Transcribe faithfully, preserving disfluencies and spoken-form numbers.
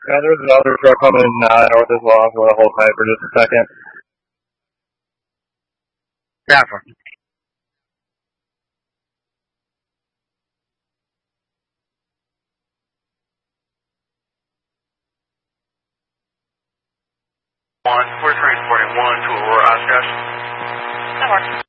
Yeah, there's another truck coming uh, north as well, so we'll hold tight for just a second. Gotcha. One, we're transporting one to Aurora Oshkosh. That works.